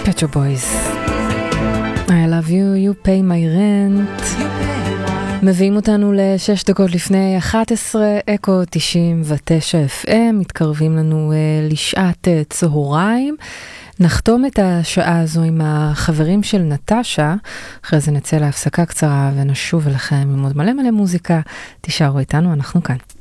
Pet Shop Boys. I love you, you pay my rent. מביאים אותנו ל6 דקות לפני 11, אקו 99 FM, מתקרבים לנו לשעת צהריים. נחתום את השעה הזו עם החברים של נטשה, אחרי זה נצא להפסקה קצרה ונשוב אליכם עם עוד מלא מוזיקה. תישארו איתנו, אנחנו כאן.